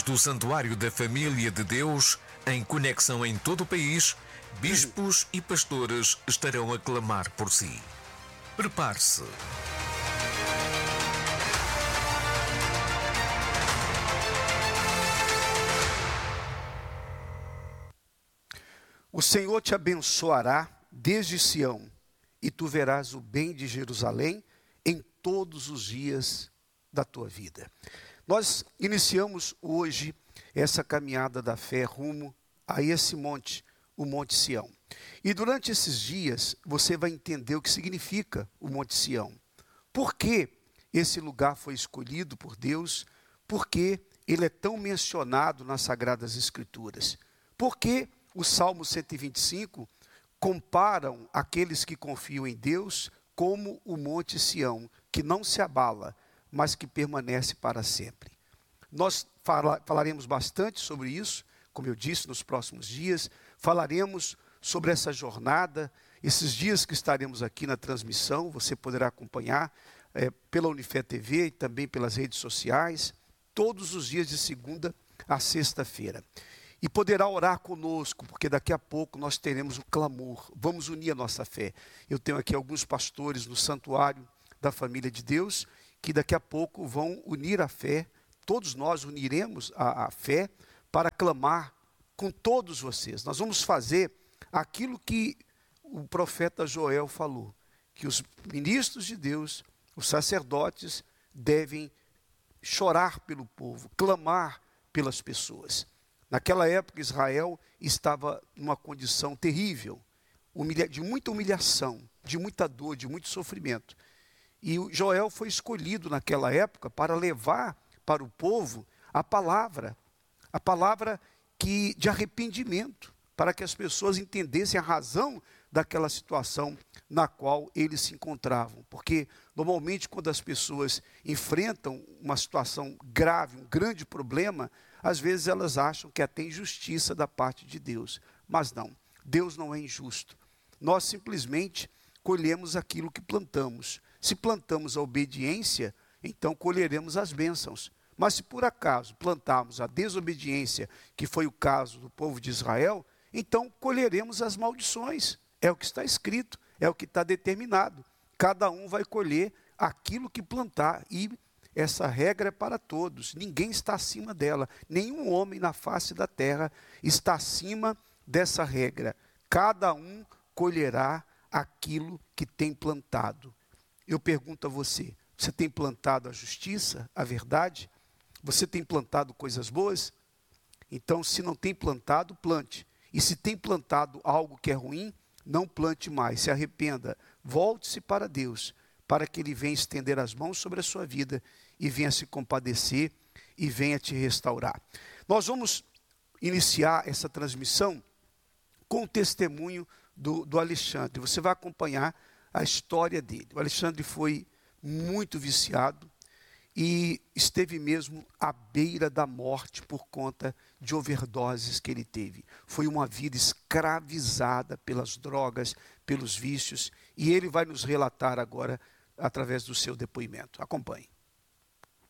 do Santuário da Família de Deus, em conexão em todo o país, bispos e pastores estarão a clamar por si. Prepare-se. O Senhor te abençoará desde Sião, e tu verás o bem de Jerusalém em todos os dias da tua vida. Nós iniciamos hoje essa caminhada da fé rumo a esse monte, o Monte Sião. E durante esses dias você vai entender o que significa o Monte Sião. Por que esse lugar foi escolhido por Deus? Por que ele é tão mencionado nas Sagradas Escrituras? Por que o Salmo 125 comparam aqueles que confiam em Deus como o Monte Sião, que não se abala, mas que permanece para sempre. Nós falaremos bastante sobre isso, como eu disse, nos próximos dias. Falaremos sobre essa jornada, esses dias que estaremos aqui na transmissão, você poderá acompanhar pela Unifé TV e também pelas redes sociais, todos os dias de segunda a sexta-feira. E poderá orar conosco, porque daqui a pouco nós teremos o clamor. Vamos unir a nossa fé. Eu tenho aqui alguns pastores no Santuário da Família de Deus, que daqui a pouco vão unir a fé. Todos nós uniremos a fé para clamar com todos vocês. Nós vamos fazer aquilo que o profeta Joel falou, que os ministros de Deus, os sacerdotes, devem chorar pelo povo, clamar pelas pessoas. Naquela época, Israel estava numa condição terrível, de muita humilhação, de muita dor, de muito sofrimento. E o Joel foi escolhido naquela época para levar para o povo a palavra de arrependimento, para que as pessoas entendessem a razão daquela situação na qual eles se encontravam. Porque, normalmente, quando as pessoas enfrentam uma situação grave, um grande problema, às vezes elas acham que até injustiça da parte de Deus. Mas não, Deus não é injusto. Nós simplesmente colhemos aquilo que plantamos. Se plantamos a obediência, então colheremos as bênçãos. Mas se por acaso plantarmos a desobediência, que foi o caso do povo de Israel, então colheremos as maldições. É o que está escrito, é o que está determinado. Cada um vai colher aquilo que plantar, e essa regra é para todos. Ninguém está acima dela. Nenhum homem na face da terra está acima dessa regra. Cada um colherá aquilo que tem plantado. Eu pergunto a você, você tem plantado a justiça, a verdade? Você tem plantado coisas boas? Então, se não tem plantado, plante. E se tem plantado algo que é ruim, não plante mais. Se arrependa, volte-se para Deus, para que Ele venha estender as mãos sobre a sua vida e venha se compadecer e venha te restaurar. Nós vamos iniciar essa transmissão com o testemunho do Alexandre. Você vai acompanhar a história dele. O Alexandre foi muito viciado e esteve mesmo à beira da morte por conta de overdoses que ele teve. Foi uma vida escravizada pelas drogas, pelos vícios, e ele vai nos relatar agora através do seu depoimento. Acompanhe.